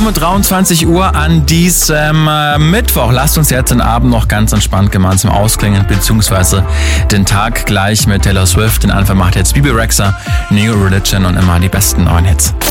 Um 23 Uhr an diesem Mittwoch. Lasst uns jetzt den Abend noch ganz entspannt gemeinsam ausklingen, beziehungsweise den Tag gleich mit Taylor Swift. Den Anfang macht jetzt Bebe Rexha, New Religion und immer die besten neuen Hits.